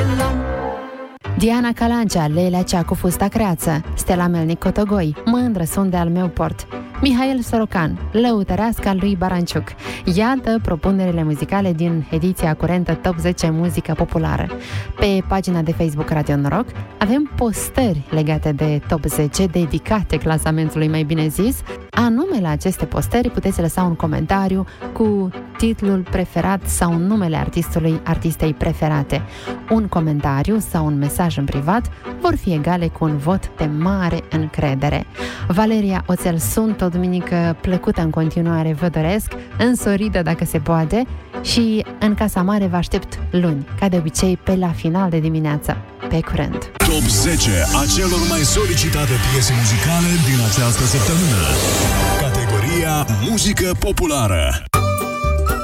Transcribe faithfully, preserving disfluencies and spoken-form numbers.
Diana Calancea, Leila Cea cu fusta creață, Stella Melnic Cotogoi, Mândră sunt de al meu port, Mihail Sorocan, Lăutăreasca lui Baranciuc. Iată propunerile muzicale din ediția curentă Top zece Muzică Populară. Pe pagina de Facebook Radio Noroc avem postări legate de Top zece, dedicate clasamentului, mai bine zis. Anume la aceste postări puteți lăsa un comentariu cu titlul preferat sau numele artistului, artistei preferate. Un comentariu sau un mesaj în privat vor fi egale cu un vot de mare încredere. Valeria Oțel sunt, o duminică plăcută în continuare vă doresc, însoridă dacă se poate, și în Casa Mare vă aștept luni, ca de obicei pe la final de dimineață. Pe curând! Top zece a celor mai solicitate piese muzicale din această săptămână. Categoria Muzică Populară.